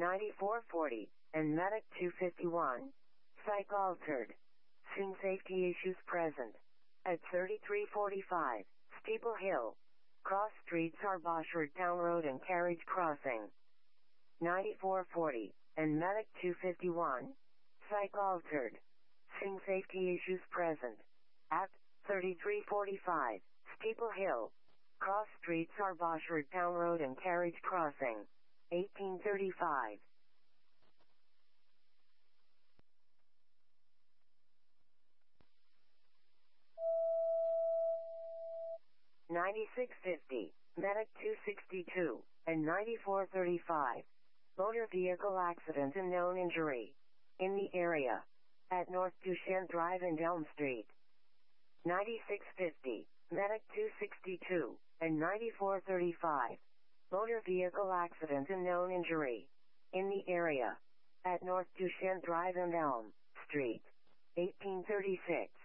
9440, and Medic 251. Psych altered. Seeing safety issues present. At 3345, Steeple Hill. Cross streets are Boshard Town Road and Carriage Crossing. 9440, and Medic 251. Psych altered. Seeing safety issues present. At 3345, Steeple Hill. Cross streets are Boshard Town Road and Carriage Crossing. 1835. (9650), Medic 262, and 9435. Motor vehicle accident and known injury. In the area. At North Duchenne Drive and Elm Street. 9650, Medic 262, and 9435. Motor vehicle accident and known injury. In the area. At North Duchenne Drive and Elm Street. 1836.